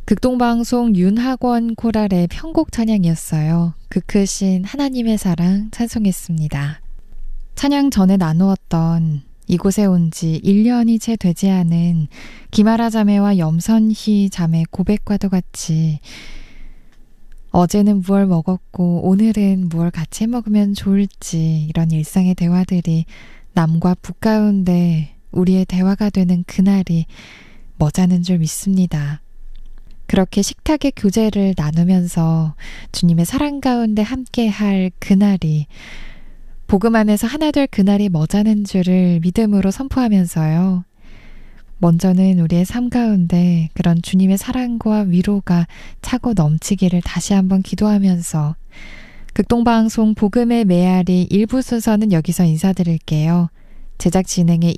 극동방송 윤학원 코랄의 편곡 찬양이었어요. 그 크신 하나님의 사랑 찬송했습니다. 찬양 전에 나누었던 이곳에 온 지 1년이 채 되지 않은 김아라 자매와 염선희 자매 고백과도 같이 어제는 무얼 먹었고 오늘은 무얼 같이 먹으면 좋을지 이런 일상의 대화들이 남과 북 가운데 우리의 대화가 되는 그날이 머자는 줄 믿습니다. 그렇게 식탁의 교제를 나누면서 주님의 사랑 가운데 함께할 그날이 복음 안에서 하나 될 그날이 머자는 줄을 믿음으로 선포하면서요. 먼저는 우리의 삶 가운데 그런 주님의 사랑과 위로가 차고 넘치기를 다시 한번 기도하면서 극동방송 복음의 메아리 1부 순서는 여기서 인사드릴게요. 제작 진행의